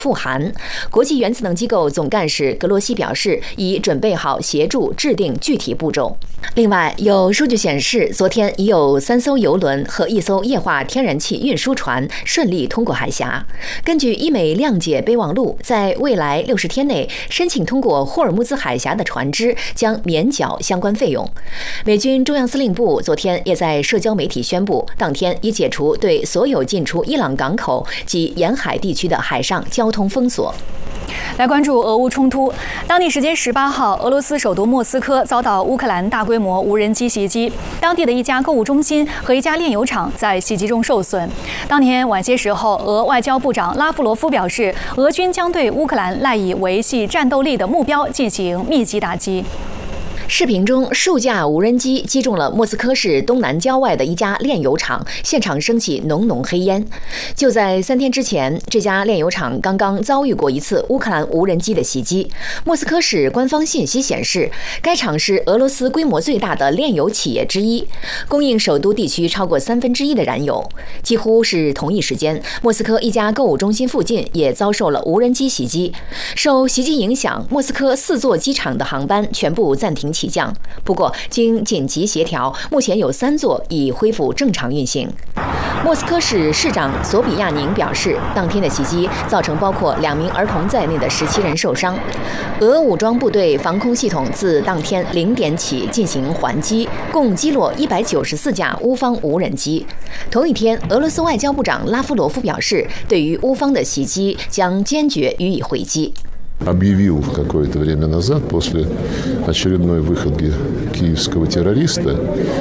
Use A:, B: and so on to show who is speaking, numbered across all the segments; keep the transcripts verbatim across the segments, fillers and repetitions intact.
A: 赴韩。国际原子能机构总干事格罗西表示，已准备好协助制定具体步骤。另外，有数据显示，昨天已有三艘油轮和一艘液化天然气运输船顺利通过海峡。根据伊美谅解备忘录，在未来六十天内申请通过霍尔木兹海峡的船只将免缴相关费用。美军中央司令部昨天也在社交媒体宣布，当天已解除对所有进出伊朗港口及沿海地区的海上交通封锁。
B: 来关注俄乌冲突。当地时间十八号，俄罗斯首都莫斯科遭到乌克兰大规模无人机袭击，当地的一家购物中心和一家炼油厂在袭击中受损。当天晚些时候，俄外交部长拉夫罗夫表示，俄军将对乌克兰赖以维系战斗力的目标进行密集打击。
A: 视频中，数架无人机击中了莫斯科市东南郊外的一家炼油厂，现场升起浓浓黑烟。就在三天之前，这家炼油厂刚刚遭遇过一次乌克兰无人机的袭击。莫斯科市官方信息显示，该厂是俄罗斯规模最大的炼油企业之一，供应首都地区超过三分之一的燃油。几乎是同一时间，莫斯科一家购物中心附近也遭受了无人机袭击。受袭击影响，莫斯科四座机场的航班全部暂停起降。不过，经紧急协调，目前有三座已恢复正常运行。莫斯科市市长索比亚宁表示，当天的袭击造成包括两名儿童在内的十七人受伤。俄武装部队防空系统自当天零点起进行还击，共击落一百九十四架乌方无人机。同一天，俄罗斯外交部长拉夫罗夫表示，对于乌方的袭击将坚决予以回击。
C: объявил какое-то время назад, после очередной выходки киевского террориста,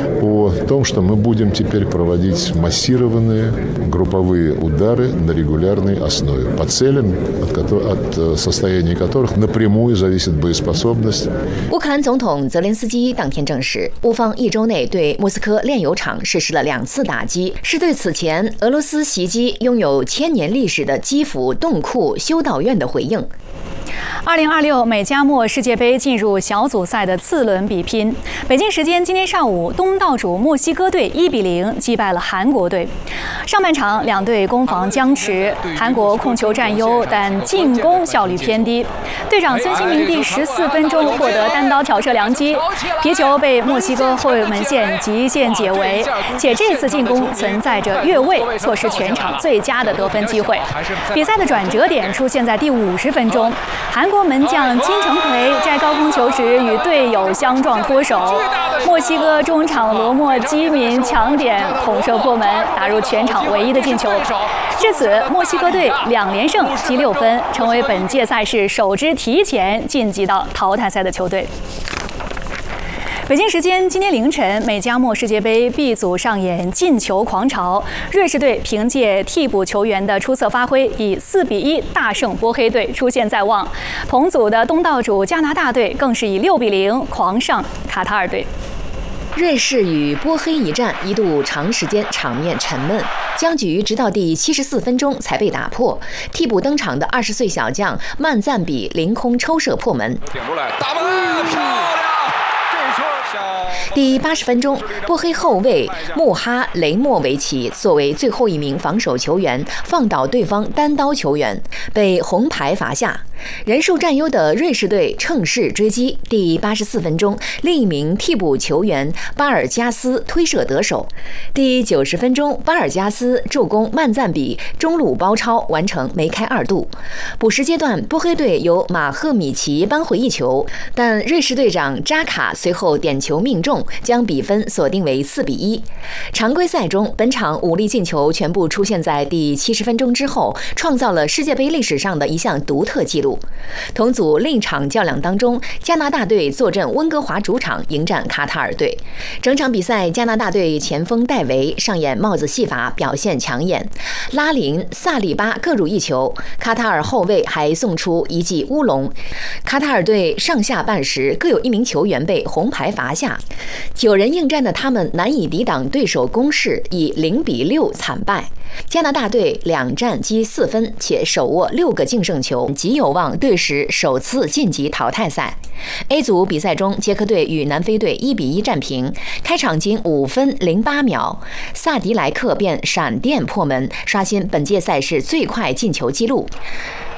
C: о том, что мы будем теперь проводить массированные групповые удары на регулярной основе по целям, от, от состояния которых напрямую зависит боеспособность.
A: 乌克兰总统泽连斯基当天证实，乌方一周内对莫斯科炼油厂实施了两次打击，是对此前俄罗斯袭击拥有千年历史的基辅洞库修道院的回应。
B: 二零二六美加墨世界杯进入小组赛的次轮比拼。北京时间今天上午，东道主墨西哥队一比零击败了韩国队。上半场两队攻防僵持，韩国控球占优，但进攻效率偏低。队长孙兴民第十四分钟获得单刀挑射良机，皮球被墨西哥后卫门线极限解围，且这次进攻存在着越位，错失全场最佳的得分机会。比赛的转折点出现在第五十分钟。韩国门将金成奎摘高空球时与队友相撞脱手，墨西哥中场罗莫基民抢点捅射破门，打入全场唯一的进球。至此，墨西哥队两连胜积六分，成为本届赛事首支提前晋级到淘汰赛的球队。北京时间今天凌晨，美加墨世界杯 B 组上演进球狂潮，瑞士队凭借替补球员的出色发挥，以四比一大胜波黑队，出线在望。同组的东道主加拿大队更是以六比零狂上卡塔尔队。
A: 瑞士与波黑一战一度长时间场面沉闷，僵局直到第七十四分钟才被打破。替补登场的二十岁小将曼赞比凌空抽射破门，
D: 顶出来打门，漂亮！
A: 第八十分钟，波黑后卫穆哈雷莫维奇作为最后一名防守球员，放倒对方单刀球员，被红牌罚下。人数占优的瑞士队乘势追击。第八十四分钟，另一名替补球员巴尔加斯推射得手。第九十分钟，巴尔加斯助攻曼赞比中路包抄，完成梅开二度。补时阶段，波黑队由马赫米奇扳回一球，但瑞士队长扎卡随后点球命中，将比分锁定为四比一。常规赛中，本场五粒进球全部出现在第七十分钟之后，创造了世界杯历史上的一项独特纪录。同组另一场较量当中，加拿大队坐镇温哥华主场迎战卡塔尔队。整场比赛，加拿大队前锋戴维上演帽子戏法，表现抢眼，拉林、萨利巴各入一球，卡塔尔后卫还送出一记乌龙。卡塔尔队上下半时各有一名球员被红牌罚下，九人应战的他们难以抵挡对手攻势，以零比六惨败。加拿大队两战积四分，且手握六个净胜球，极有望队史首次晋级淘汰赛。A 组比赛中，捷克队与南非队一比一战平。开场仅五分零八秒，萨迪莱克便闪电破门，刷新本届赛事最快进球纪录。